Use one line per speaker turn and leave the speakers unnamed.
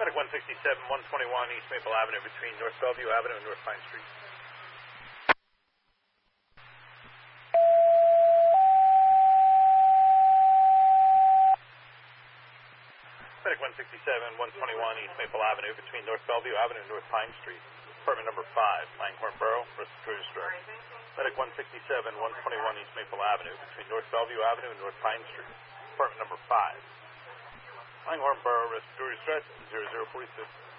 Medic 167, 121 East Maple Avenue between North Bellevue Avenue and North Pine Street. Medic 167, 121 East Maple Avenue between North Bellevue Avenue and North Pine Street. Apartment number 5, Langhorne Borough, respiratory distress. Medic 167, 121 East Maple Avenue between North Bellevue Avenue and North Pine Street. Apartment number 5, Langhorne Borough, respiratory distress, 0046.